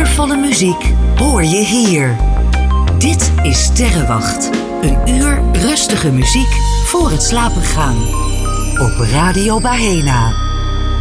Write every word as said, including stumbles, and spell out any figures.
sfeervolle muziek hoor je hier. Dit is Sterrenwacht. Een uur rustige muziek voor het slapen gaan. Op Radio Bahena.